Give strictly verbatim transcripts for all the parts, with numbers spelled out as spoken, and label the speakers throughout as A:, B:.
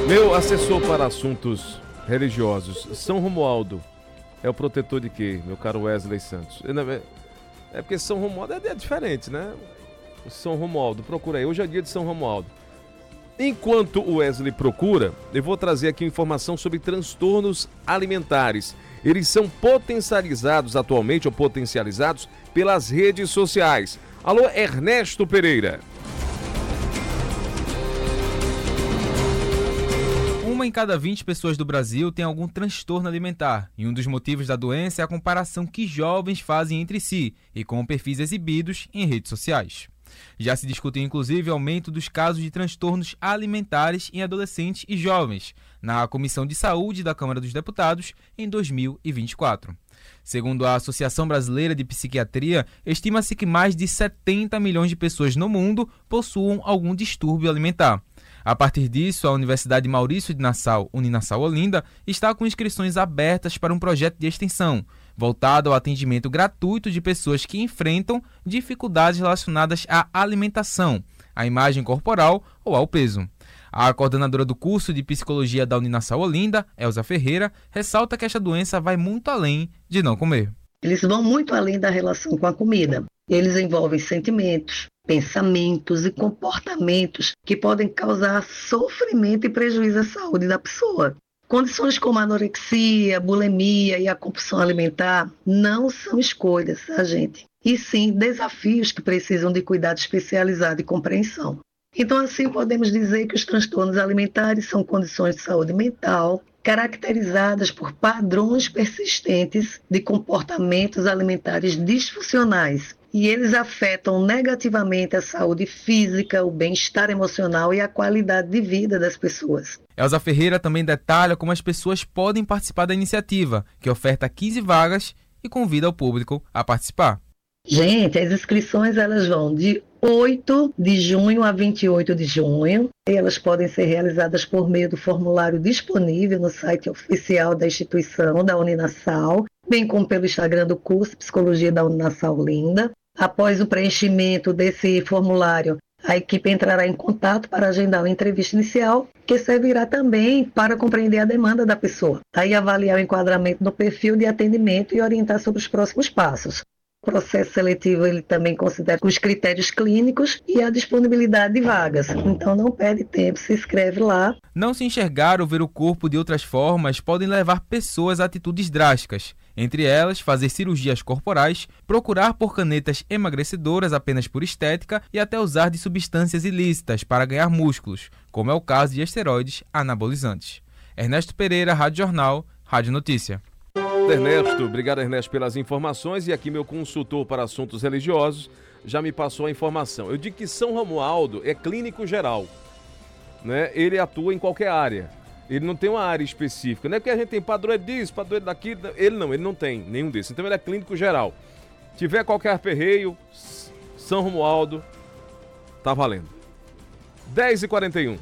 A: Meu assessor para assuntos religiosos, São Romualdo, é o protetor de quê, meu caro Wesley Santos? É porque São Romualdo é diferente, né? São Romualdo, procura aí, hoje é dia de São Romualdo. Enquanto o Wesley procura, eu vou trazer aqui informação sobre transtornos alimentares. Eles são potencializados atualmente, ou potencializados, pelas redes sociais. Alô, Ernesto Pereira.
B: Uma em cada vinte pessoas do Brasil tem algum transtorno alimentar, e um dos motivos da doença é a comparação que jovens fazem entre si e com perfis exibidos em redes sociais. Já se discutiu inclusive o aumento dos casos de transtornos alimentares em adolescentes e jovens na Comissão de Saúde da Câmara dos Deputados em dois mil e vinte e quatro. Segundo a Associação Brasileira de Psiquiatria, estima-se que mais de setenta milhões de pessoas no mundo possuam algum distúrbio alimentar. A partir disso, a Universidade Maurício de Nassau, Uninassau Olinda, está com inscrições abertas para um projeto de extensão, voltado ao atendimento gratuito de pessoas que enfrentam dificuldades relacionadas à alimentação, à imagem corporal ou ao peso. A coordenadora do curso de Psicologia da Uninassau Olinda, Elza Ferreira, ressalta que esta doença vai muito além de não comer.
C: Eles vão muito além da relação com a comida. Eles envolvem sentimentos, pensamentos e comportamentos que podem causar sofrimento e prejuízo à saúde da pessoa. Condições como a anorexia, bulimia e a compulsão alimentar não são escolhas, tá, gente? E sim desafios que precisam de cuidado especializado e compreensão. Então, assim, podemos dizer que os transtornos alimentares são condições de saúde mental caracterizadas por padrões persistentes de comportamentos alimentares disfuncionais. E eles afetam negativamente a saúde física, o bem-estar emocional e a qualidade de vida das pessoas.
B: Elza Ferreira também detalha como as pessoas podem participar da iniciativa, que oferta quinze vagas e convida o público a participar.
C: Gente, as inscrições elas vão de oito de junho a vinte e oito de junho. E elas podem ser realizadas por meio do formulário disponível no site oficial da instituição, da Uninassau, bem como pelo Instagram do curso Psicologia da Uninassau Olinda. Após o preenchimento desse formulário, a equipe entrará em contato para agendar uma entrevista inicial, que servirá também para compreender a demanda da pessoa, aí avaliar o enquadramento no perfil de atendimento e orientar sobre os próximos passos. O processo seletivo ele também considera os critérios clínicos e a disponibilidade de vagas. Então não perde tempo, se inscreve lá.
B: Não se enxergar ou ver o corpo de outras formas podem levar pessoas a atitudes drásticas. Entre elas, fazer cirurgias corporais, procurar por canetas emagrecedoras apenas por estética e até usar de substâncias ilícitas para ganhar músculos, como é o caso de esteroides anabolizantes. Ernesto Pereira, Rádio Jornal, Rádio Notícia.
A: Ernesto, obrigado Ernesto pelas informações, e aqui meu consultor para assuntos religiosos já me passou a informação. Eu digo que São Romualdo é clínico geral, né? Ele atua em qualquer área, ele não tem uma área específica, não é porque a gente tem padroeiro disso, padroeiro daquilo, ele não, ele não tem nenhum desses, então ele é clínico geral. Tiver qualquer aperreio, São Romualdo, tá valendo. dez e quarenta e um.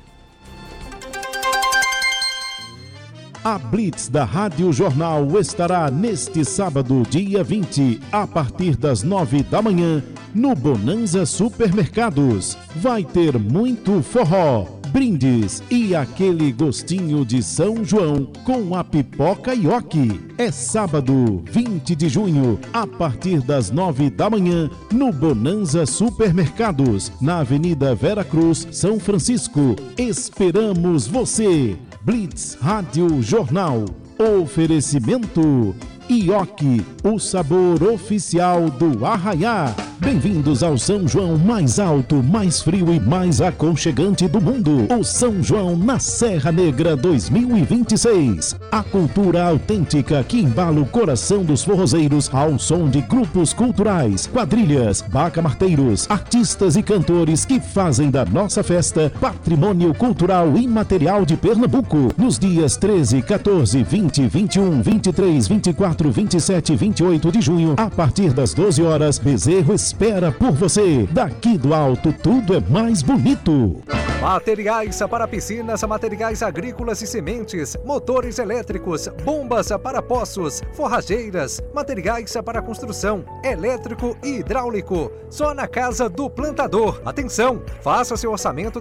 D: A Blitz da Rádio Jornal estará neste sábado, dia vinte, a partir das nove da manhã, no Bonanza Supermercados. Vai ter muito forró, brindes e aquele gostinho de São João com a pipoca Ioki. É sábado, vinte de junho, a partir das nove da manhã, no Bonanza Supermercados, na Avenida Vera Cruz, São Francisco. Esperamos você! Blitz Rádio Jornal. Oferecimento Ioki, o sabor oficial do Arraiá. Bem-vindos ao São João mais alto, mais frio e mais aconchegante do mundo. O São João na Serra Negra dois mil e vinte e seis. A cultura autêntica que embala o coração dos forrozeiros ao som de grupos culturais, quadrilhas, bacamarteiros, artistas e cantores que fazem da nossa festa patrimônio cultural imaterial de Pernambuco. Nos dias treze, quatorze, vinte, vinte e um, vinte e três, vinte e quatro, vinte e sete e vinte e oito de junho, a partir das doze horas, Bezerro espera por você. Daqui do alto, tudo é mais bonito.
E: Materiais para piscinas, materiais agrícolas e sementes, motores elétricos, bombas para poços, forrageiras, materiais para construção, elétrico e hidráulico. Só na Casa do Plantador. Atenção, faça seu orçamento